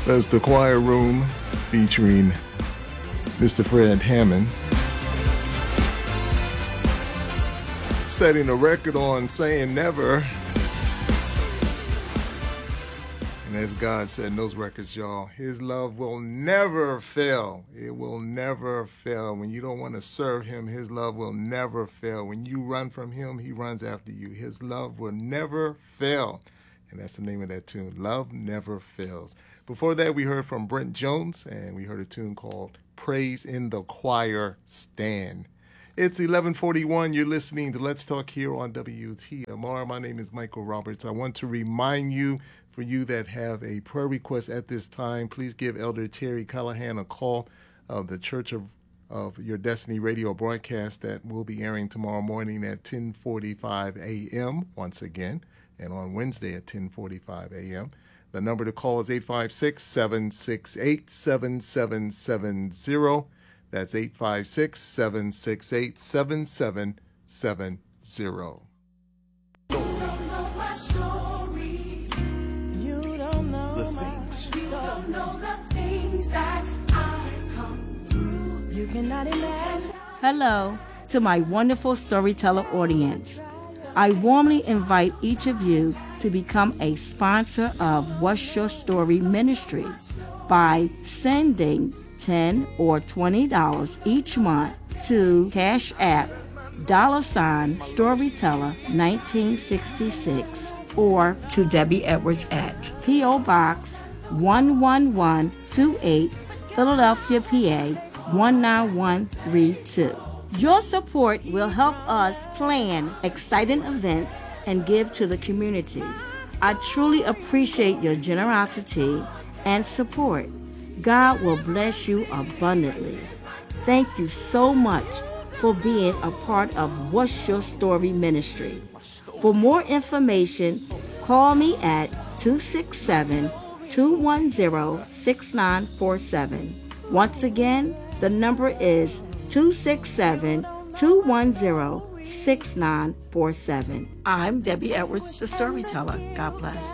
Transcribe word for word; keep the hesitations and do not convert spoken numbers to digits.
That's the Choir Room featuring Mister Fred Hammond. Setting a record on Saying Never. And as God said in those records, y'all, his love will never fail. It will never fail. When you don't want to serve him, his love will never fail. When you run from him, he runs after you. His love will never fail. And that's the name of that tune, Love Never Fails. Before that, we heard from Brent Jones, and we heard a tune called Praise in the Choir Stand. It's eleven forty-one. You're listening to Let's Talk here on W T M R. My name is Michael Roberts. I want to remind you, for you that have a prayer request at this time, please give Elder Terry Callahan a call of the Church of, of Your Destiny radio broadcast that will be airing tomorrow morning at ten forty-five a.m. once again, and on Wednesday at ten forty-five a.m. The number to call is eight five six, seven six eight, seven seven seven zero. That's eight five six, seven six eight, seven seven seven zero. You don't know my story. You don't know the things. You don't know the things that I've come through. You cannot imagine. Hello to my wonderful storyteller audience. I warmly invite each of you to become a sponsor of What's Your Story Ministry by sending ten dollars or twenty dollars each month to Cash App dollar sign Storyteller nineteen sixty-six or to Debbie Edwards at P O Box one one one two eight, Philadelphia, P A one nine one three two. Your support will help us plan exciting events and give to the community. I truly appreciate your generosity and support. God will bless you abundantly. Thank you so much for being a part of What's Your Story Ministry. For more information, call me at two six seven, two one zero, six nine four seven. Once again, the number is two six seven, two one zero, six nine four seven. I'm Debbie Edwards, the storyteller. God bless.